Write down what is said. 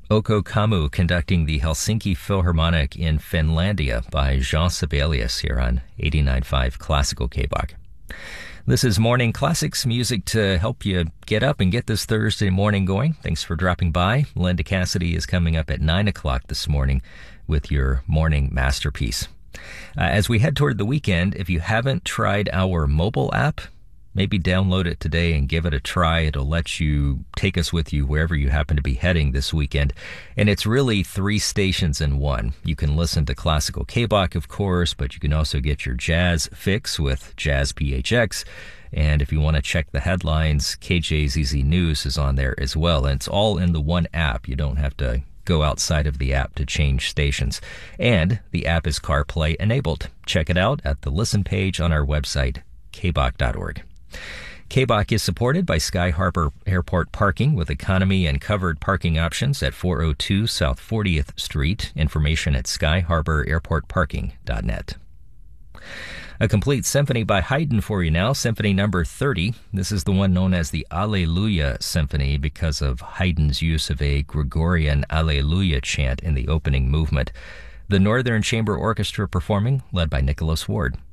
Oko Kamu conducting the Helsinki Philharmonic in Finlandia by Jean Sibelius here on 89.5 Classical KBOK. This is Morning Classics, music to help you get up and get this Thursday morning going. Thanks for dropping by. Linda Cassidy is coming up at 9 o'clock this morning with your morning masterpiece. As we head toward the weekend, if you haven't tried our mobile app, maybe download it today and give it a try. It'll let you take us with you wherever you happen to be heading this weekend. And it's really 3 stations in one. You can listen to Classical KBOK, of course, but you can also get your jazz fix with Jazz PHX. And if you want to check the headlines, KJZZ News is on there as well. And it's all in the one app. You don't have to go outside of the app to change stations. And the app is CarPlay enabled. Check it out at the listen page on our website, kbok.org. KBOK is supported by Sky Harbor Airport Parking with economy and covered parking options at 402 South 40th Street. Information at skyharbor.airportparking.net. A complete symphony by Haydn for you now, Symphony number 30. This is the one known as the Alleluia Symphony because of Haydn's use of a Gregorian Alleluia chant in the opening movement. The Northern Chamber Orchestra performing, led by Nicholas Ward.